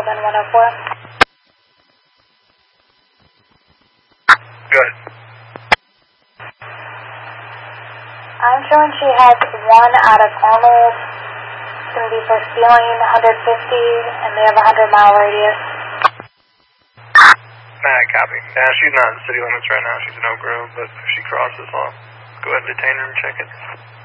Holden 104. Good. I'm showing she has 1 out of Arnold. It's going to be for stealing 150, and they have a 100-mile radius. Nah, copy. Yeah, she's not in city limits right now. She's in Oak Grove, but if she crosses, I'll go ahead and detain her and check it.